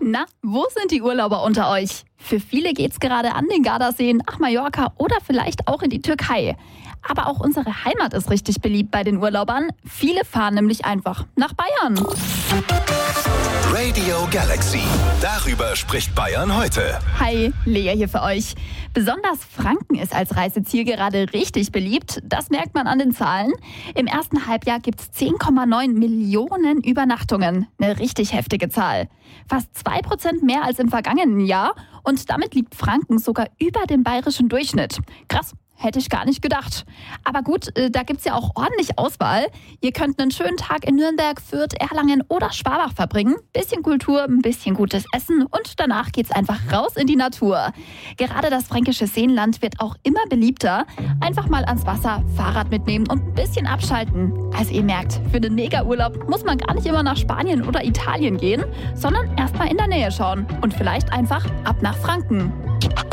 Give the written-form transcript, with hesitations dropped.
Na, wo sind die Urlauber unter euch? Für viele geht's gerade an den Gardaseen, nach Mallorca oder vielleicht auch in die Türkei. Aber auch unsere Heimat ist richtig beliebt bei den Urlaubern. Viele fahren nämlich einfach nach Bayern. Radio Galaxy. Darüber spricht Bayern heute. Hi, Lea hier für euch. Besonders Franken ist als Reiseziel gerade richtig beliebt. Das merkt man an den Zahlen. Im ersten Halbjahr gibt's 10,9 Millionen Übernachtungen. Eine richtig heftige Zahl. Fast 2% mehr als im vergangenen Jahr. Und damit liegt Franken sogar über dem bayerischen Durchschnitt. Krass. Hätte ich gar nicht gedacht. Aber gut, da gibt's ja auch ordentlich Auswahl. Ihr könnt einen schönen Tag in Nürnberg, Fürth, Erlangen oder Schwabach verbringen. Bisschen Kultur, ein bisschen gutes Essen und danach geht's einfach raus in die Natur. Gerade das fränkische Seenland wird auch immer beliebter. Einfach mal ans Wasser, Fahrrad mitnehmen und ein bisschen abschalten. Also ihr merkt, für den Mega-Urlaub muss man gar nicht immer nach Spanien oder Italien gehen, sondern erst mal in der Nähe schauen. Und vielleicht einfach ab nach Franken.